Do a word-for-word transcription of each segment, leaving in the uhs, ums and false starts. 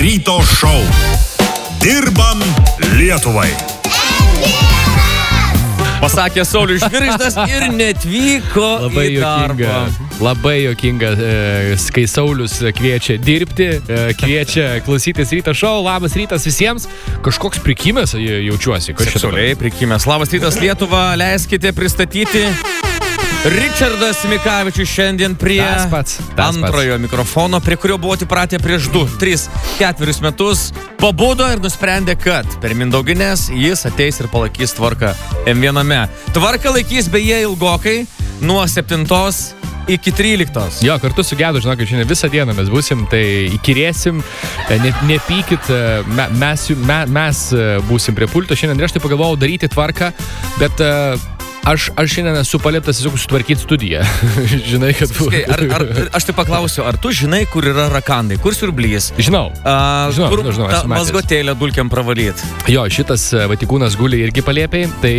ryto šou. Dirbam Lietuvai. Pasakė Saulius Žvirgždas ir netvyko labai į darbą. Jokinga, labai jokinga, kai Saulius kviečia dirbti, kviečia klausytis ryto šou. Labas rytas visiems. Kažkoks prikimęs jaučiuosi. Seksualiai prikimęs. Labas rytas Lietuva. Leiskite pristatyti Ričardas Mikavičius šiandien prie tas pats, tas antrojo pats. mikrofono, prie kurio buvo įpratę prieš du, tris, ketverius metus. Pabudo ir nusprendė, kad per Mindaugines jis ateis ir palaikys tvarką em viename. Tvarką laikys beje ilgokai nuo septintos iki tryliktos. Jo, kartu su Gedu, žinokit, šiandien visą dieną mes būsim, tai įkirėsim, ne, nepykit, me, mes, me, mes būsim prie pulto. Šiandien ir aš tai pagalvojau daryti tvarką, bet aš, aš šiandien esu palieptas tiesiog sutvarkyti studiją. Žinai, kad... Ar, ar, aš tai paklausiu, ar tu žinai, kur yra rakandai, kur siurblys? Žinau. A, žinau, kur žinau, ta mazgotėlę dulkiam pravalyt? Jo, šitas Vatikūnas guli irgi paliepiai, tai,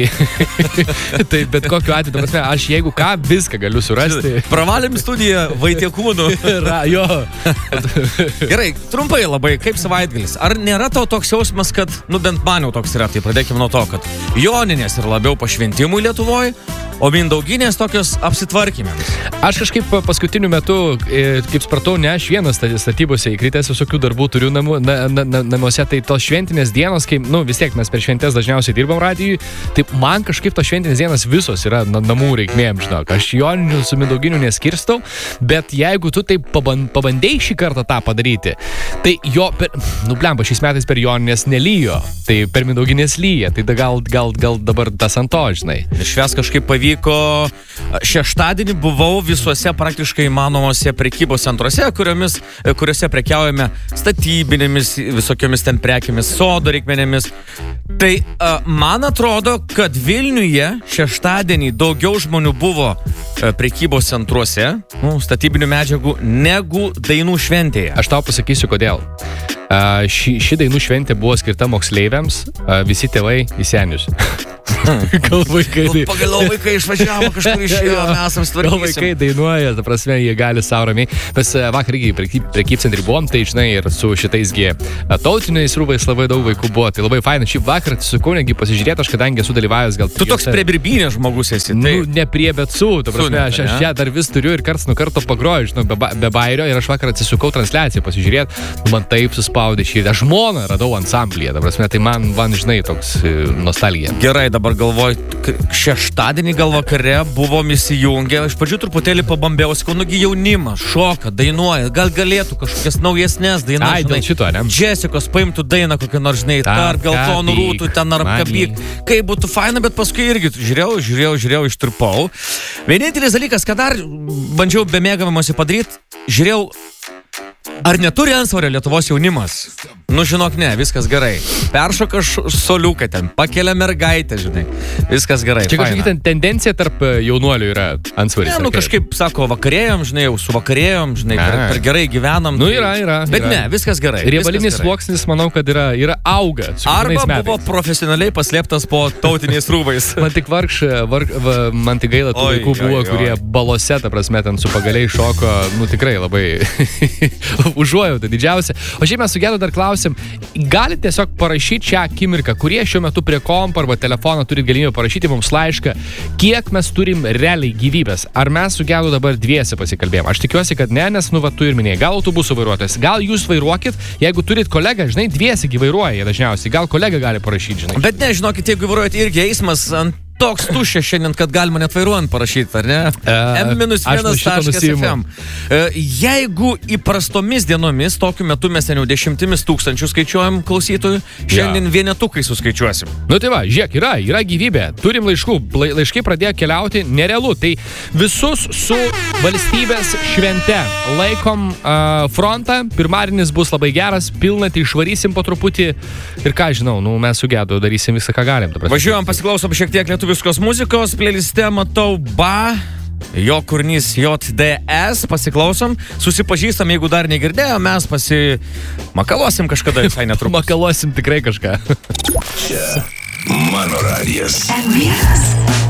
tai bet kokiu atveju, ta prasme, aš jeigu ką, viską galiu surasti. Pravalėm studiją Vaitiekūnų. Jo. Gerai, trumpai labai, kaip savaitgalis. Ar nėra tau toks jausmas, kad, nu bent man jau toks yra, tai pradėkime nuo to, kad Joninės yra labiau pašventimui Lietuvoje, o Mindauginės tokios apsitvarkymėms. Aš kažkaip paskutiniu metu, kaip supratau, ne aš vienas statybose įkritęs, visokių darbų turiu namu, na, na, na, namuose, tai tos šventinės dienos, kai, nu, vis tiek mes per šventės dažniausiai dirbam radijui, tai man kažkaip tos šventinės dienos visos yra na, namų reikmėm, žinok. Aš Joninių su Mindauginiu neskirstau, bet jeigu tu taip paban, pabandėjai šį kartą tą padaryti, tai jo, per, nu, blemba, šiais metais per Joninės nelyjo, tai per Mindauginės lyja, tai da gal, gal, gal dabar tas ant to, žinai. Švęs kažkaip pavyko. Šeštadienį buvau visuose praktiškai įmanomose prekybos centruose, kuriomis, kuriuose prekiaujame statybinėmis, visokiomis ten prekėmis, sodo reikmenėmis. Tai a, man atrodo, kad Vilniuje šeštadienį daugiau žmonių buvo a, prekybos centruose, nu, statybinių medžiagų, negu dainų šventėje. Aš tau pasakysiu, kodėl. A, ši, ši dainų šventė buvo skirta moksleiviams, a, visi tėvai į senius. Gal vaikai... Nu, pagaliau vaikai išvažiavo kažkur iš jo, mes esam stvarkysim. Gal vaikai dainuoja, ta prasme, jie gali savo ramiai. Mes vakar irgi prekybcentrį buvom, tai žinai, ir su šitais G tautiniais rūbais labai daug vaikų buvo. Tai labai faina. Šį vakarą atsisukau, negi pasižiūrėti, aš kadangi esu dalyvavęs gal... Tu toks prie birbynės žmogus esi. Tai... Nu, ne prie, bet su. Ta prasme, aš, aš ją dar vis turiu ir karts nuo karto pagroju, žinau, be, be bairio. Ir aš vakar atsisukau transliaciją pasižiūrėti. Man taip suspaudė šį. Aš žmoną radau ansamblyje. Ta prasme, tai man, man žinai, toks nostalgija. Gerai, dabar galvoju, šeštadienį gal vakare buvom įsijungę, iš pradžių truputėlį pabambėjau, sakau, nugi jaunimas, šoka, dainuoja, gal galėtų kažkokias naujesnės dainas. Ai, dėl šito, ne? Jessicos paimtų dainą kokią nors, žinai, tarp geltonų rūtų, ten ar apkabyk. Kaip būtų faina, bet paskui irgi žiūrėjau, žiūrėjau, žiūrėjau, ištirpau. Vienintelis dalykas, ką dar bandžiau be mėgavimuose padaryti, žiūrėjau, ar neturi antsvorio Lietuvos jaunimas? Nu, žinok, ne, viskas gerai. Peršoka soliuką ten, pakelia mergaitę, žinai. Viskas gerai. Čia kažkokia ten tendencija tarp jaunuolių yra antsvoris. Ne, nu kažkaip, sako, vakarėjom, žinai, jau suvakarėjom, žinai, per, per gerai gyvenam. Nu, yra, yra. Bet yra. ne, viskas gerai. Riebalinis sluoksnis, manau, kad yra, yra auga. Arba buvo profesionaliai paslėptas po tautiniais rūbais. Man tik vargš, varg, va, man tik gaila tų Oi, vaikų buvo, oi, kurie oi. balose, ta prasme, ten su pagaliai šoko, nu tikrai labai užuojauta didžiausia. O šiaip mes su Gedu dar klausim, galite tiesiog parašyti šią akimirką, kurie šiuo metu prie kompo arba telefono turit galimybę parašyti mums laišką, kiek mes turim realiai gyvybės. Ar mes su Gedu dabar dviese pasikalbėjom? Aš tikiuosi, kad ne, nes nu va tu ir minėjai, gal autobusų vairuotojas, gal jūs vairuokit, jeigu turit kolegą, žinai, dviesi gi vairuoja dažniausiai, gal kolega gali parašyti, žinai. Bet ne, žinokit, jeigu vairuojat irgi eismas ant toks tuščias šiandien, kad galima net vairuojant parašyti, ar ne? em vienas taškas ef em. Jeigu įprastomis dienomis, tokiu metu mes ten jau dešimtimis tūkstančių skaičiuojam klausytojų, šiandien ja. vienetukai suskaičiuosim. Nu tai va, žiūrėk, yra, yra gyvybė. Turim laiškų, La, laiškai pradėjo keliauti, nerealu. Tai visus su valstybės švente laikom uh, frontą, pirmadienis bus labai geras, pilnatį išvarysim po truputį ir ką žinau, nu mes su Gedu darysim visą, ką galim. Važiuojam, pasiklausom šiek tiek lietuvių viskos muzikos, playliste matau Ba, jo kūrinys J D S, pasiklausom, susipažįstam, jeigu dar negirdėjom, mes pasimakaluosim kažkada visai netrukus. Makaluosim tikrai kažką. Čia mano radijas. em vienas.